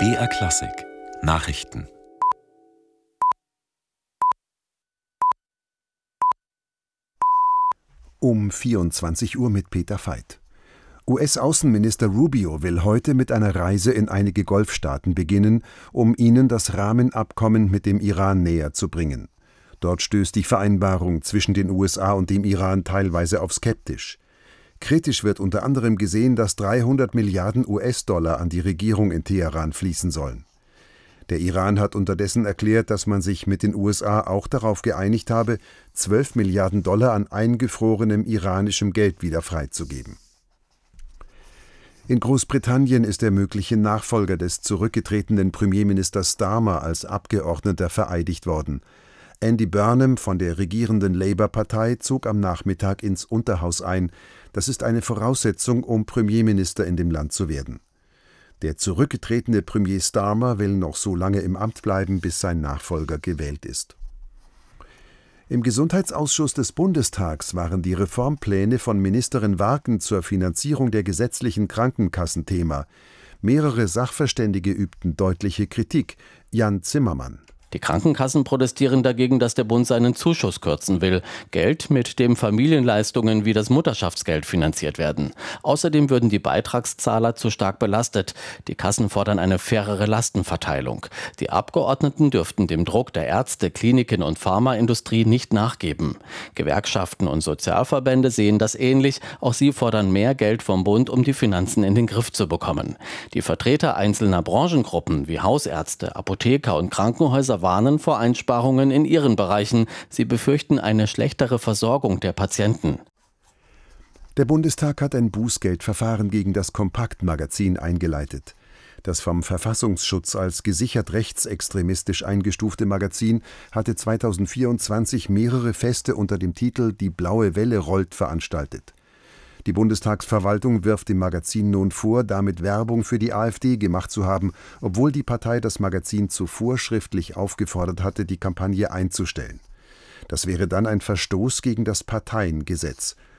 BR Klassik Nachrichten. Um 24 Uhr mit Peter Veit. US-Außenminister Rubio will heute mit einer Reise in einige Golfstaaten beginnen, um ihnen das Rahmenabkommen mit dem Iran näher zu bringen. Dort stößt die Vereinbarung zwischen den USA und dem Iran teilweise auf skeptisch. Kritisch wird unter anderem gesehen, dass 300 Milliarden US-Dollar an die Regierung in Teheran fließen sollen. Der Iran hat unterdessen erklärt, dass man sich mit den USA auch darauf geeinigt habe, 12 Milliarden Dollar an eingefrorenem iranischem Geld wieder freizugeben. In Großbritannien ist der mögliche Nachfolger des zurückgetretenen Premierministers Starmer als Abgeordneter vereidigt worden. Andy Burnham von der regierenden Labour-Partei zog am Nachmittag ins Unterhaus ein. Das ist eine Voraussetzung, um Premierminister in dem Land zu werden. Der zurückgetretene Premier Starmer will noch so lange im Amt bleiben, bis sein Nachfolger gewählt ist. Im Gesundheitsausschuss des Bundestags waren die Reformpläne von Ministerin Warken zur Finanzierung der gesetzlichen Krankenkassen Thema. Mehrere Sachverständige übten deutliche Kritik. Jan Zimmermann. Die Krankenkassen protestieren dagegen, dass der Bund seinen Zuschuss kürzen will. Geld, mit dem Familienleistungen wie das Mutterschaftsgeld finanziert werden. Außerdem würden die Beitragszahler zu stark belastet. Die Kassen fordern eine fairere Lastenverteilung. Die Abgeordneten dürften dem Druck der Ärzte, Kliniken und Pharmaindustrie nicht nachgeben. Gewerkschaften und Sozialverbände sehen das ähnlich. Auch sie fordern mehr Geld vom Bund, um die Finanzen in den Griff zu bekommen. Die Vertreter einzelner Branchengruppen wie Hausärzte, Apotheker und Krankenhäuser warnen vor Einsparungen in ihren Bereichen. Sie befürchten eine schlechtere Versorgung der Patienten. Der Bundestag hat ein Bußgeldverfahren gegen das Kompakt-Magazin eingeleitet. Das vom Verfassungsschutz als gesichert rechtsextremistisch eingestufte Magazin hatte 2024 mehrere Feste unter dem Titel »Die blaue Welle rollt« veranstaltet. Die Bundestagsverwaltung wirft dem Magazin nun vor, damit Werbung für die AfD gemacht zu haben, obwohl die Partei das Magazin zuvor schriftlich aufgefordert hatte, die Kampagne einzustellen. Das wäre dann ein Verstoß gegen das Parteiengesetz.